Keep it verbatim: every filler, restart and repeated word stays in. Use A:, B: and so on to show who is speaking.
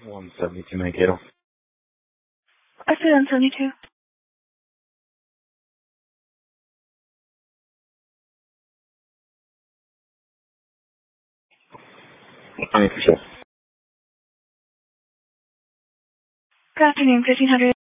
A: one seventy-two Mankato.
B: I said one seventy-two.
A: twenty percent.
B: Good afternoon, fifteen hundred.